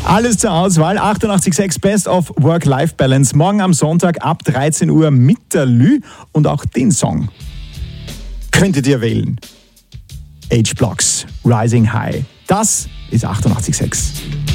Alles zur Auswahl. 88.6 Best of Work-Life-Balance. Morgen am Sonntag ab 13 Uhr mit der Lü. Und auch den Song könntet ihr wählen. H-Blocks, Rising High. Das ist 88.6.